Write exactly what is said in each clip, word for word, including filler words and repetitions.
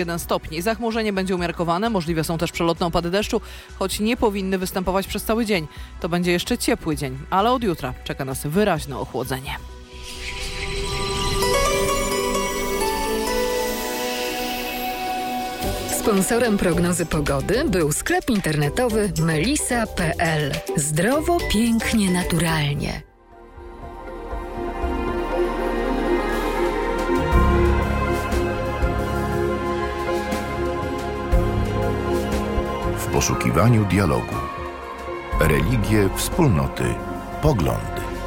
jeden stopień. Zachmurzenie będzie umiarkowane, możliwe są też przelotne opady deszczu, choć nie powinny występować przez cały dzień. To będzie jeszcze ciepły dzień, ale od jutra czeka nas wyraźne ochłodzenie. Sponsorem prognozy pogody był sklep internetowy melisa kropka pe el. Zdrowo, pięknie, naturalnie. W poszukiwaniu dialogu. Religie, wspólnoty, poglądy.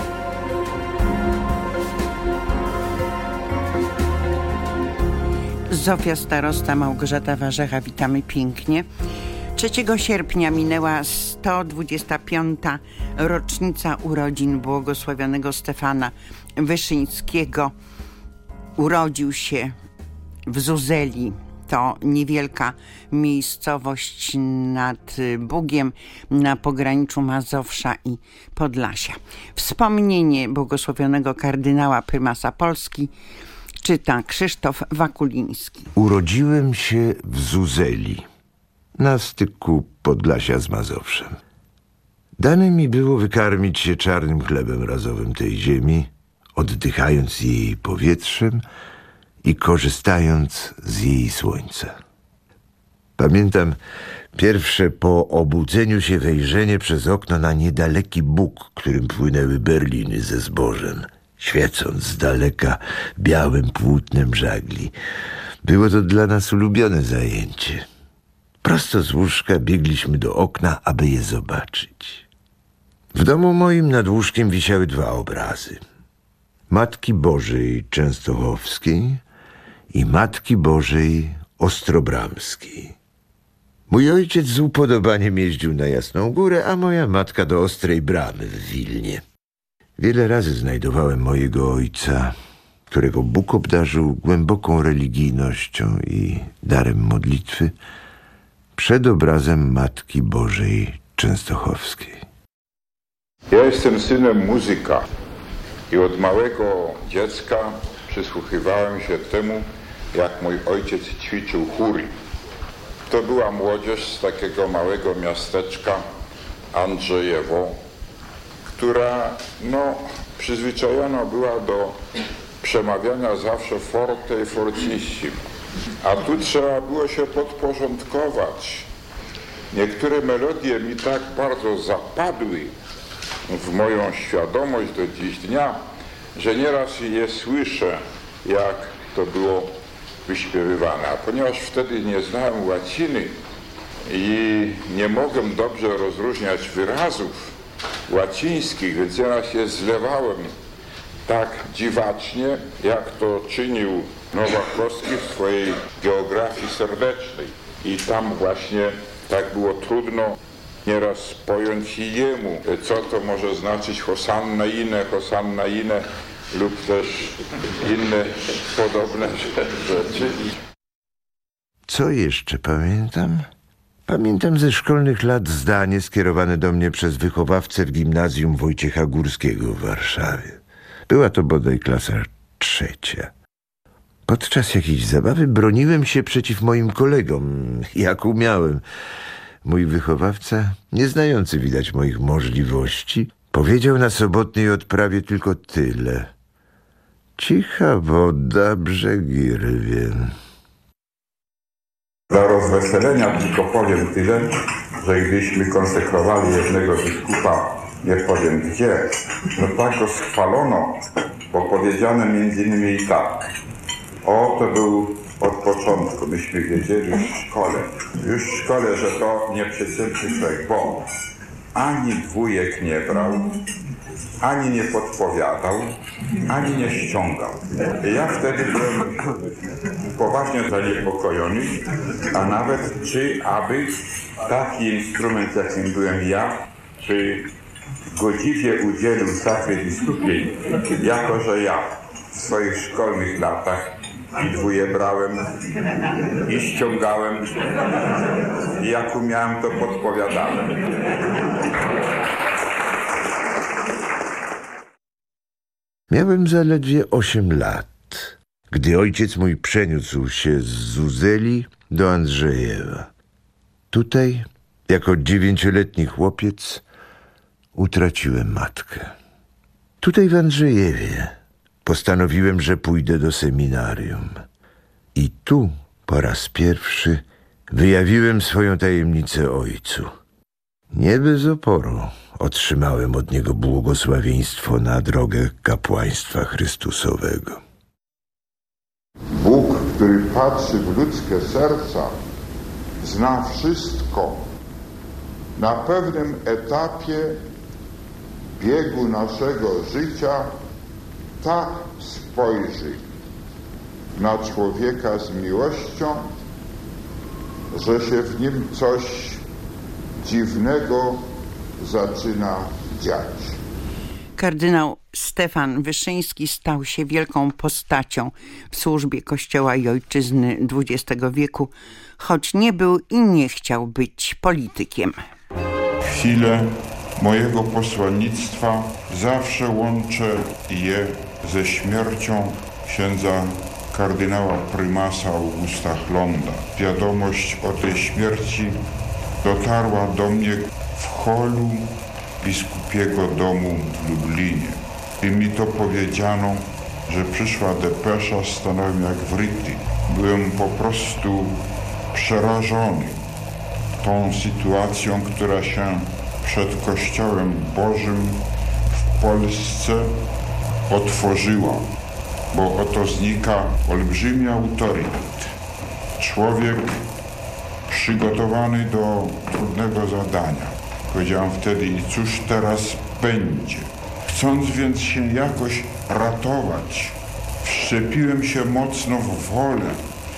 Zofia Starosta, Małgorzata Warzecha, witamy pięknie. trzeciego sierpnia minęła sto dwudziesta piąta rocznica urodzin błogosławionego Stefana Wyszyńskiego. Urodził się w Zuzeli. To niewielka miejscowość nad Bugiem na pograniczu Mazowsza i Podlasia. Wspomnienie błogosławionego kardynała prymasa Polski czyta Krzysztof Wakuliński. Urodziłem się w Zuzeli, na styku Podlasia z Mazowszem. Dane mi było wykarmić się czarnym chlebem razowym tej ziemi, oddychając jej powietrzem i korzystając z jej słońca. Pamiętam pierwsze po obudzeniu się wejrzenie przez okno na niedaleki Bóg, którym płynęły berliny ze zbożem, świecąc z daleka białym płótnem żagli. Było to dla nas ulubione zajęcie. Prosto z łóżka biegliśmy do okna, aby je zobaczyć. W domu moim nad łóżkiem wisiały dwa obrazy. Matki Bożej Częstochowskiej i Matki Bożej Ostrobramskiej. Mój ojciec z upodobaniem jeździł na Jasną Górę, a moja matka do Ostrej Bramy w Wilnie. Wiele razy znajdowałem mojego ojca, którego Bóg obdarzył głęboką religijnością i darem modlitwy, przed obrazem Matki Bożej Częstochowskiej. Ja jestem synem muzyka i od małego dziecka przysłuchiwałem się temu, jak mój ojciec ćwiczył chóry. To była młodzież z takiego małego miasteczka Andrzejewo, która no, przyzwyczajona była do przemawiania zawsze forte i fortissimo. A tu trzeba było się podporządkować. Niektóre melodie mi tak bardzo zapadły w moją świadomość do dziś dnia, że nieraz je słyszę, jak to było wyśpiewywane. A ponieważ wtedy nie znałem łaciny i nie mogłem dobrze rozróżniać wyrazów łacińskich, więc nieraz je zlewałem tak dziwacznie, jak to czynił Nowakowski w swojej geografii serdecznej. I tam właśnie tak było trudno nieraz pojąć i jemu, co to może znaczyć hosanna inne, hosanna inne lub też inne podobne rzeczy. Co jeszcze pamiętam? Pamiętam ze szkolnych lat zdanie skierowane do mnie przez wychowawcę w gimnazjum Wojciecha Górskiego w Warszawie. Była to bodaj klasa trzecia. Podczas jakiejś zabawy broniłem się przeciw moim kolegom, jak umiałem. Mój wychowawca, nie znający widać moich możliwości, powiedział na sobotniej odprawie tylko tyle. Cicha woda brzegi rwie. Dla rozweselenia tylko powiem tyle, że gdyśmy konsekrowali jednego biskupa, nie powiem gdzie, no tak go schwalono, bo powiedziano między innymi tak. O, to był od początku, myśmy wiedzieli już w szkole, już w szkole, że to nieprzeciętny człowiek, bo ani dwójek nie brał, ani nie podpowiadał, ani nie ściągał. I ja wtedy byłem poważnie zaniepokojony, a nawet czy aby taki instrument, jakim byłem ja, czy godziwie udzielił takiej biskupie, jako że ja w swoich szkolnych latach i dwóje brałem, i ściągałem, i jak umiałem, to podpowiadałem. Miałem zaledwie osiem lat, gdy ojciec mój przeniósł się z Zuzeli do Andrzejewa. Tutaj, jako dziewięcioletni chłopiec, utraciłem matkę. Tutaj w Andrzejewie postanowiłem, że pójdę do seminarium. I tu po raz pierwszy wyjawiłem swoją tajemnicę ojcu. Nie bez oporu otrzymałem od niego błogosławieństwo na drogę kapłaństwa Chrystusowego. Bóg, który patrzy w ludzkie serca, zna wszystko. Na pewnym etapie biegu naszego życia tak spojrzy na człowieka z miłością, że się w nim coś dziwnego zaczyna dziać. Kardynał Stefan Wyszyński stał się wielką postacią w służbie Kościoła i ojczyzny dwudziestego wieku, choć nie był i nie chciał być politykiem. Chwile mojego posłannictwa zawsze łączę je ze śmiercią księdza kardynała prymasa Augusta Chlonda. Wiadomość o tej śmierci dotarła do mnie w holu biskupiego domu w Lublinie. I mi to powiedziano, że przyszła depesza, stanąłem jak wryty. Byłem po prostu przerażony tą sytuacją, która się przed Kościołem Bożym w Polsce otworzyła, bo oto znika olbrzymi autorytet. Człowiek przygotowany do trudnego zadania. Powiedziałem wtedy, i cóż teraz będzie? Chcąc więc się jakoś ratować, wszczepiłem się mocno w wolę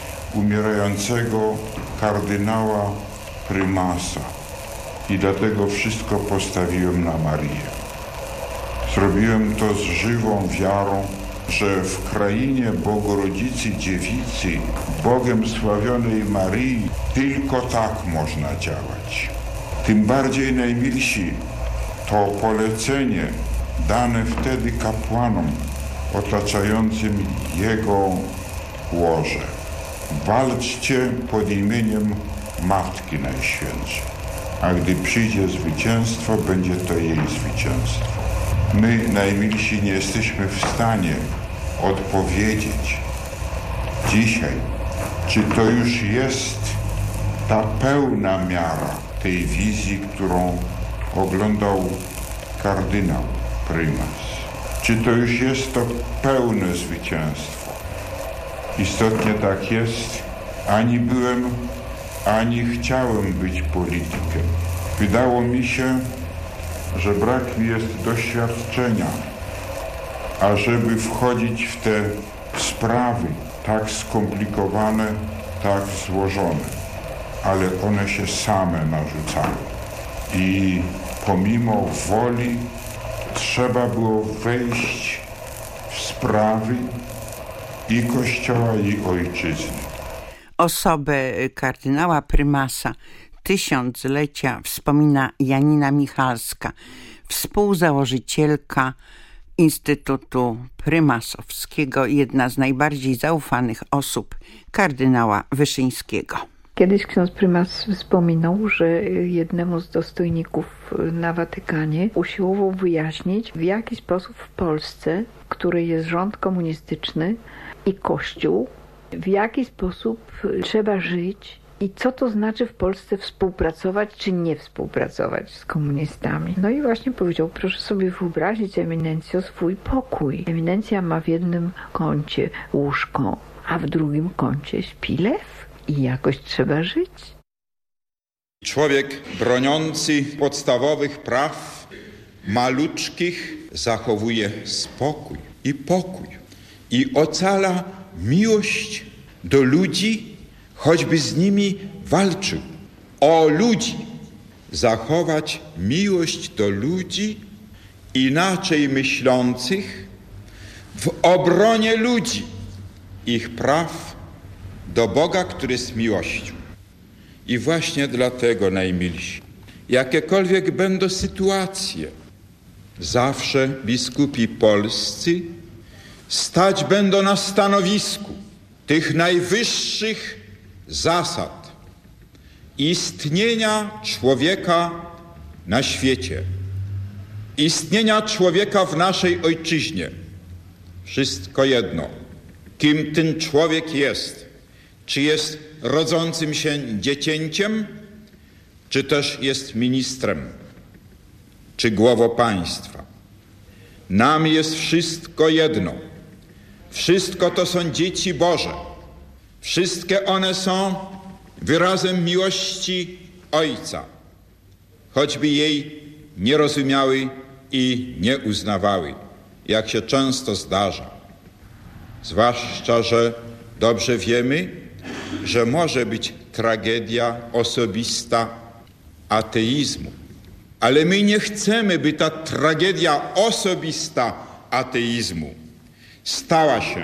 umierającego kardynała prymasa i dlatego wszystko postawiłem na Marię. Zrobiłem to z żywą wiarą, że w krainie Bogorodzicy Dziewicy, Bogiem sławionej Maryi, tylko tak można działać. Tym bardziej najmilsi to polecenie dane wtedy kapłanom otaczającym jego łoże. Walczcie pod imieniem Matki Najświętszej, a gdy przyjdzie zwycięstwo, będzie to jej zwycięstwo. My, najmilsi, nie jesteśmy w stanie odpowiedzieć dzisiaj, czy to już jest ta pełna miara tej wizji, którą oglądał kardynał prymas. Czy to już jest to pełne zwycięstwo? Istotnie tak jest. Ani byłem, ani chciałem być politykiem. Wydało mi się, że brak mi jest doświadczenia, ażeby wchodzić w te sprawy tak skomplikowane, tak złożone. Ale one się same narzucały. I pomimo woli trzeba było wejść w sprawy i Kościoła, i ojczyzny. Osobę kardynała prymasa tysiąclecia wspomina Janina Michalska, współzałożycielka Instytutu Prymasowskiego, jedna z najbardziej zaufanych osób kardynała Wyszyńskiego. Kiedyś ksiądz prymas wspominał, że jednemu z dostojników na Watykanie usiłował wyjaśnić, w jaki sposób w Polsce, w której jest rząd komunistyczny i Kościół, w jaki sposób trzeba żyć i co to znaczy w Polsce współpracować czy nie współpracować z komunistami. No i właśnie powiedział, proszę sobie wyobrazić, eminencjo, swój pokój. Eminencja ma w jednym kącie łóżko, a w drugim kącie śpi lew. I jakoś trzeba żyć. Człowiek broniący podstawowych praw maluczkich zachowuje spokój i pokój i ocala miłość do ludzi, choćby z nimi walczył. O ludzi! Zachować miłość do ludzi inaczej myślących w obronie ludzi, ich praw do Boga, który jest miłością. I właśnie dlatego, najmilsi, jakiekolwiek będą sytuacje, zawsze biskupi polscy stać będą na stanowisku tych najwyższych zasad istnienia człowieka na świecie, istnienia człowieka w naszej ojczyźnie. Wszystko jedno, kim ten człowiek jest, czy jest rodzącym się dziecięciem, czy też jest ministrem, czy głową państwa. Nam jest wszystko jedno. Wszystko to są dzieci Boże. Wszystkie one są wyrazem miłości Ojca, choćby jej nie rozumiały i nie uznawały, jak się często zdarza. Zwłaszcza, że dobrze wiemy, że może być tragedia osobista ateizmu. Ale my nie chcemy, by ta tragedia osobista ateizmu stała się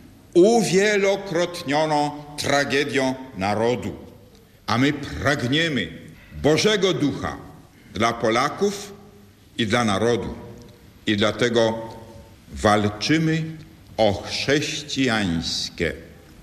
uwielokrotnioną tragedią narodu. A my pragniemy Bożego Ducha dla Polaków i dla narodu. I dlatego walczymy o chrześcijańskie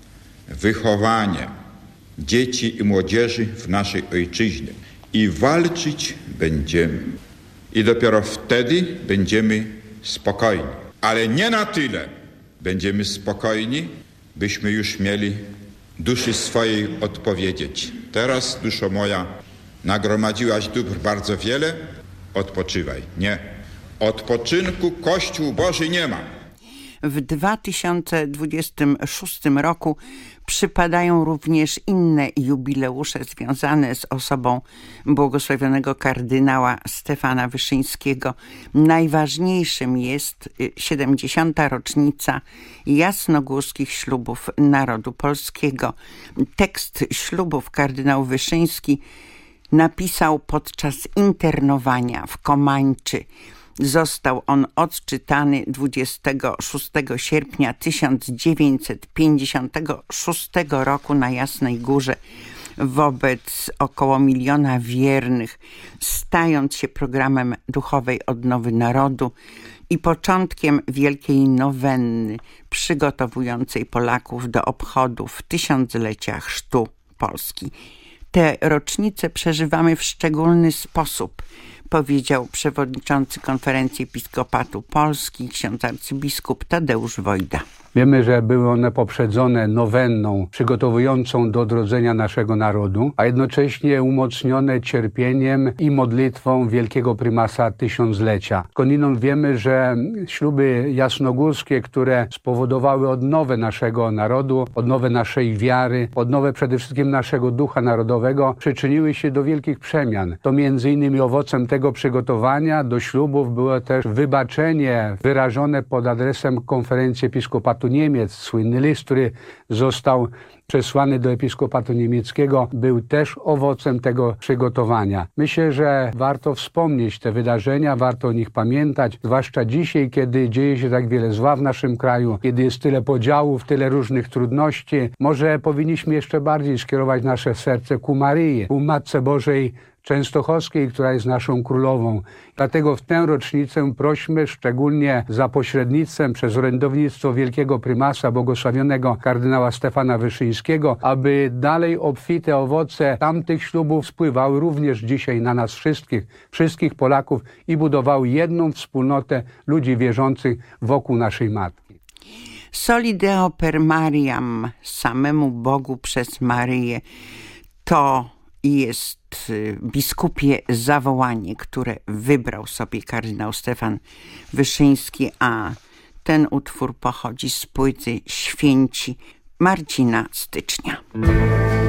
wychowanie dzieci i młodzieży w naszej ojczyźnie. I walczyć będziemy. I dopiero wtedy będziemy spokojni. Ale nie na tyle będziemy spokojni, byśmy już mieli duszy swojej odpowiedzieć. Teraz, duszo moja, nagromadziłaś dóbr bardzo wiele, odpoczywaj. Nie. Odpoczynku Kościół Boży nie ma. W dwa tysiące dwudziestym szóstym roku przypadają również inne jubileusze związane z osobą błogosławionego kardynała Stefana Wyszyńskiego. Najważniejszym jest siedemdziesiąta rocznica jasnogórskich ślubów narodu polskiego. Tekst ślubów kardynał Wyszyński napisał podczas internowania w Komańczy. Został on odczytany dwudziestego szóstego sierpnia tysiąc dziewięćset pięćdziesiątego szóstego roku na Jasnej Górze wobec około miliona wiernych, stając się programem duchowej odnowy narodu i początkiem wielkiej nowenny przygotowującej Polaków do obchodów tysiąclecia chrztu Polski. Te rocznice przeżywamy w szczególny sposób, powiedział przewodniczący Konferencji Episkopatu Polski, ksiądz arcybiskup Tadeusz Wojda. Wiemy, że były one poprzedzone nowenną przygotowującą do odrodzenia naszego narodu, a jednocześnie umocnione cierpieniem i modlitwą wielkiego prymasa tysiąclecia. Skądinąd wiemy, że śluby jasnogórskie, które spowodowały odnowę naszego narodu, odnowę naszej wiary, odnowę przede wszystkim naszego ducha narodowego, przyczyniły się do wielkich przemian. To między innymi owocem tego przygotowania do ślubów było też wybaczenie wyrażone pod adresem Konferencji Episkopatu Niemiec. Słynny list, który został przesłany do episkopatu niemieckiego, był też owocem tego przygotowania. Myślę, że warto wspomnieć te wydarzenia, warto o nich pamiętać, zwłaszcza dzisiaj, kiedy dzieje się tak wiele zła w naszym kraju, kiedy jest tyle podziałów, tyle różnych trudności. Może powinniśmy jeszcze bardziej skierować nasze serce ku Maryi, ku Matce Bożej Częstochowskiej, która jest naszą królową. Dlatego w tę rocznicę prośmy szczególnie za pośrednictwem przez orędownictwo wielkiego prymasa, błogosławionego kardynała Stefana Wyszyńskiego, aby dalej obfite owoce tamtych ślubów spływały również dzisiaj na nas wszystkich, wszystkich Polaków i budowały jedną wspólnotę ludzi wierzących wokół naszej Matki. Soli Deo per Mariam, samemu Bogu przez Maryję, to jest biskupie zawołanie, które wybrał sobie kardynał Stefan Wyszyński, a ten utwór pochodzi z płyty Święci Marcina Stycznia.